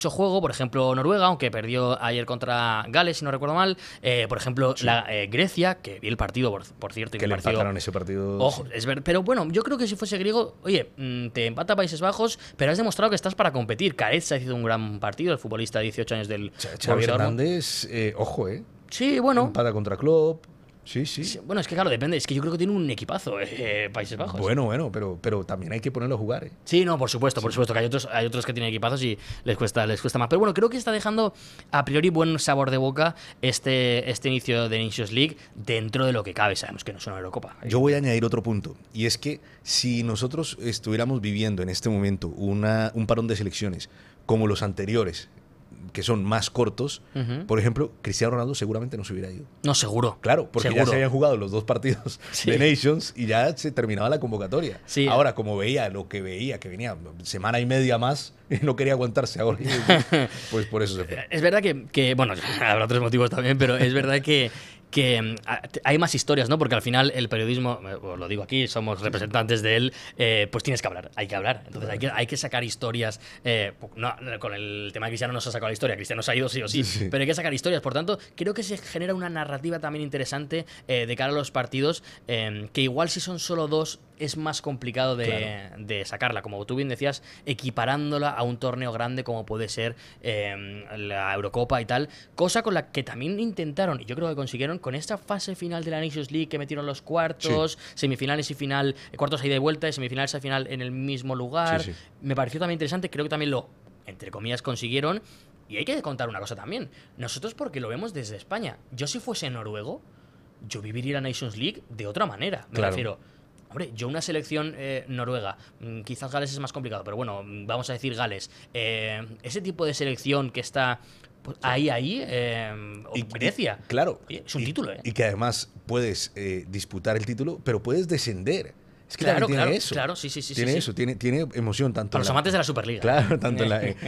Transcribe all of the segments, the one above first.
juego, por ejemplo Noruega, aunque perdió ayer contra Gales, si no recuerdo mal, por ejemplo Grecia, que vi el partido, por cierto, y que me le pareció... empataron ese partido. Ojo, pero bueno, yo creo que si fuese griego, oye, te empata Países Bajos, pero has demostrado que estás para competir. Caretz ha hizo un gran partido, el futbolista de 18 años del Xavi Borussia Dortmund. Hernández, ojo, Sí, bueno. empata contra Klopp. Sí. Bueno, es que claro, depende. Es que yo creo que tiene un equipazo, Países Bajos. Bueno, pero también hay que ponerlo a jugar, Sí, no, por supuesto, que hay otros que tienen equipazos y les cuesta más. Pero bueno, creo que está dejando a priori buen sabor de boca este inicio de Nations League dentro de lo que cabe. Sabemos que no es una Eurocopa. Yo voy a añadir otro punto, y es que si nosotros estuviéramos viviendo en este momento un parón de selecciones como los anteriores, que son más cortos, por ejemplo, Cristiano Ronaldo seguramente no se hubiera ido. No, seguro. Claro, porque ya se habían jugado los 2 partidos de Nations y ya se terminaba la convocatoria. Sí. Ahora, como veía lo que veía, que venía semana y media más y no quería aguantarse ahora, pues por eso se fue. Es verdad que bueno, habrá otros motivos también, pero es verdad que hay más historias, ¿no? Porque al final el periodismo, os lo digo aquí, somos representantes de él, pues tienes que hablar, hay que hablar. Entonces hay que sacar historias. No, con el tema de Cristiano no se ha sacado la historia, Cristiano se ha ido sí o sí, pero hay que sacar historias. Por tanto, creo que se genera una narrativa también interesante de cara a los partidos, que igual si son solo 2 es más complicado de sacarla. Como tú bien decías, equiparándola a un torneo grande como puede ser la Eurocopa y tal, cosa con la que también intentaron, y yo creo que consiguieron, con esta fase final de la Nations League que metieron los cuartos, semifinales y final, cuartos a ida y vuelta, y semifinales a final en el mismo lugar. Me pareció también interesante, creo que también lo, entre comillas, consiguieron. Y hay que contar una cosa también. Nosotros, porque lo vemos desde España, yo si fuese noruego, yo viviría la Nations League de otra manera. Me refiero, hombre, yo una selección noruega, quizás Gales es más complicado, pero bueno, vamos a decir Gales, ese tipo de selección que está pues, ahí, Grecia. Claro. Es un título, Y que además puedes disputar el título, pero puedes descender. Es que claro, tiene eso. Claro, sí. Tiene eso, tiene emoción tanto. Para los amantes de la Superliga. Claro, tanto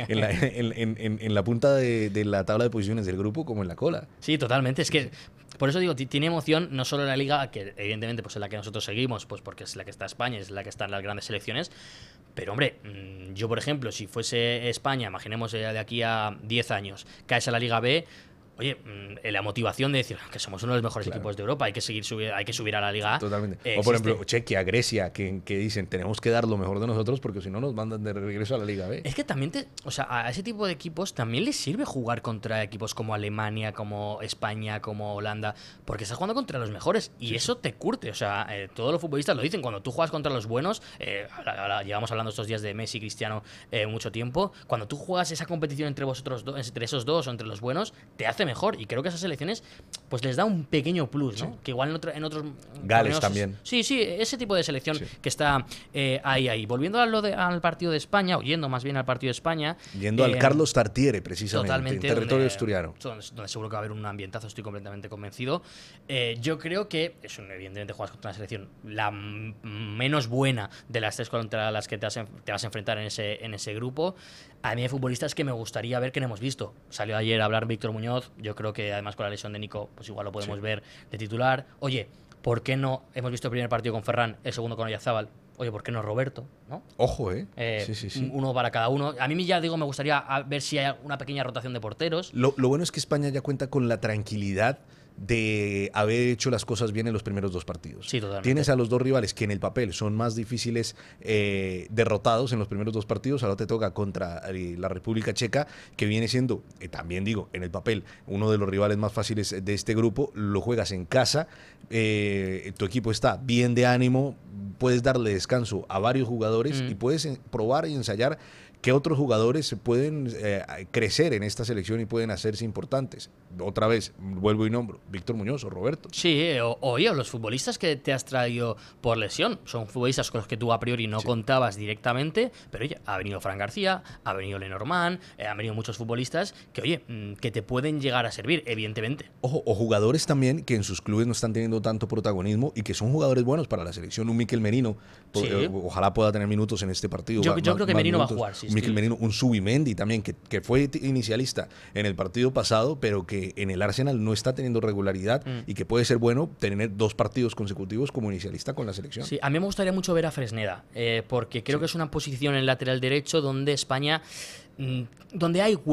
en la punta de la tabla de posiciones del grupo como en la cola. Sí, totalmente. Es que, por eso digo, tiene emoción no solo la Liga, que evidentemente pues es la que nosotros seguimos, pues porque es la que está España, es la que están las grandes selecciones. Pero, hombre, yo, por ejemplo, si fuese España, imaginemos de aquí a 10 años, caes a la Liga B. Oye, la motivación de decir que somos uno de los mejores equipos de Europa, hay que subir a la Liga A. Totalmente. O por ejemplo, Chequia, Grecia, que dicen tenemos que dar lo mejor de nosotros porque si no nos mandan de regreso a la Liga B. Es que también a ese tipo de equipos también les sirve jugar contra equipos como Alemania, como España, como Holanda, porque estás jugando contra los mejores y eso te curte. O sea, todos los futbolistas lo dicen, cuando tú juegas contra los buenos, ahora llevamos hablando estos días de Messi y Cristiano mucho tiempo, cuando tú juegas esa competición entre vosotros dos, entre esos dos o entre los buenos, te hace mejor, y creo que a esas selecciones pues les da un pequeño plus, ¿no? Que igual en otros Gales también. Sí, ese tipo de selección que está ahí. Volviendo al partido de España, o yendo más bien al partido de España, yendo al Carlos Tartiere, precisamente, totalmente, en territorio asturiano, donde seguro que va a haber un ambientazo, estoy completamente convencido. Yo creo que evidentemente juegas contra una selección la menos buena de las 3 contra las que te vas a enfrentar en ese grupo. A mí hay futbolistas que me gustaría ver que no hemos visto. Salió ayer a hablar Víctor Muñoz, yo creo que además con la lesión de Nico, pues igual lo podemos ver de titular. Oye, ¿por qué no hemos visto el primer partido con Ferran, el segundo con Oyarzábal? Oye, ¿por qué no Roberto? ¿No? Ojo, sí. Uno para cada uno. A mí ya digo, me gustaría ver si hay una pequeña rotación de porteros. Lo bueno es que España ya cuenta con la tranquilidad de haber hecho las cosas bien en los primeros 2 partidos. Sí, totalmente. Tienes a los 2 rivales que en el papel son más difíciles derrotados en los primeros 2 partidos. Ahora te toca contra la República Checa, que viene siendo, también digo, en el papel uno de los rivales más fáciles de este grupo. Lo juegas en casa, tu equipo está bien de ánimo, puedes darle descanso a varios jugadores y puedes probar y ensayar que otros jugadores pueden crecer en esta selección y pueden hacerse importantes. Otra vez, vuelvo y nombro, Víctor Muñoz o Roberto. Sí, o los futbolistas que te has traído por lesión. Son futbolistas con los que tú a priori no contabas directamente, pero oye, ha venido Fran García, ha venido Lenormand, han venido muchos futbolistas que, oye, que te pueden llegar a servir, evidentemente. Ojo, o jugadores también que en sus clubes no están teniendo tanto protagonismo y que son jugadores buenos para la selección. Un Mikel Merino, ojalá pueda tener minutos en este partido. Yo creo que Merino va a jugar, sí. Mikel Merino, un Zubimendi también, que fue inicialista en el partido pasado, pero que en el Arsenal no está teniendo regularidad y que puede ser bueno tener 2 partidos consecutivos como inicialista con la selección. Sí, a mí me gustaría mucho ver a Fresneda, porque creo que es una posición en el lateral derecho donde España, donde hay